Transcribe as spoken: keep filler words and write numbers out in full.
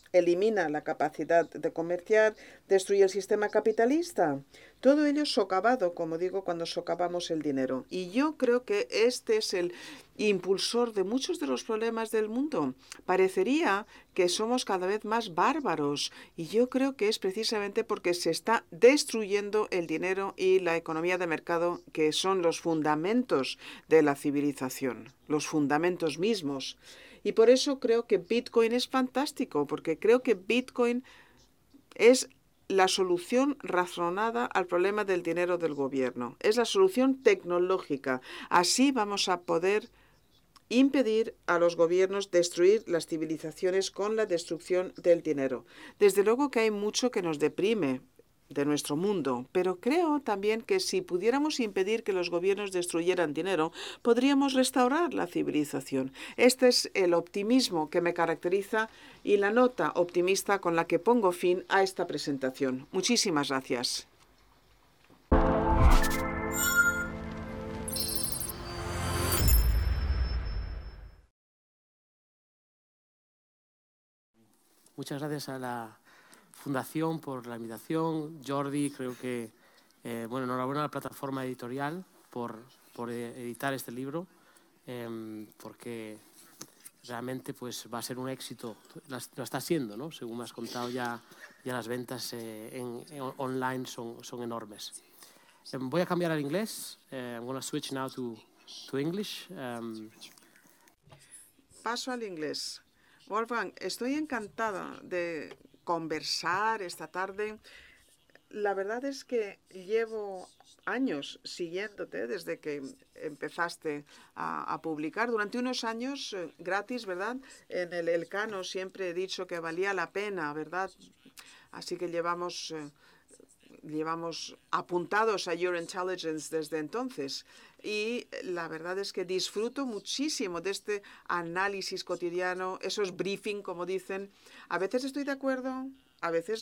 elimina la capacidad de comerciar, destruye el sistema capitalista. Todo ello socavado, como digo, cuando socavamos el dinero. Y yo creo que este es el impulsor de muchos de los problemas del mundo. Parecería que somos cada vez más bárbaros y yo creo que es precisamente porque se está destruyendo el dinero y la economía de mercado, que son los fundamentos de la civilización, los fundamentos mismos. Y por eso creo que Bitcoin es fantástico, porque creo que Bitcoin es la solución razonada al problema del dinero del gobierno. Es la solución tecnológica. Así vamos a poder impedir a los gobiernos destruir las civilizaciones con la destrucción del dinero. Desde luego que hay mucho que nos deprime de nuestro mundo, pero creo también que si pudiéramos impedir que los gobiernos destruyeran dinero, podríamos restaurar la civilización. Este es el optimismo que me caracteriza y la nota optimista con la que pongo fin a esta presentación. Muchísimas gracias. Muchas gracias a la Fundación por la invitación. Jordi, creo que, eh, bueno, enhorabuena a la plataforma editorial por, por editar este libro, eh, porque realmente pues, va a ser un éxito. Lo está siendo, ¿no? Según me has contado, ya, ya las ventas eh, en, en online son, son enormes. Um, voy a cambiar al inglés. Uh, I'm going to switch now to, to English. Um, Paso al inglés. Wolfgang, estoy encantada de conversar esta tarde. La verdad es que llevo años siguiéndote desde que empezaste a, a publicar. Durante unos años eh, gratis, ¿verdad? En el Elcano siempre he dicho que valía la pena, ¿verdad? Así que llevamos... Eh, llevamos apuntados a Your Intelligence desde entonces. Y la verdad es que disfruto muchísimo de este análisis cotidiano, esos briefing, como dicen. A veces estoy de acuerdo, a veces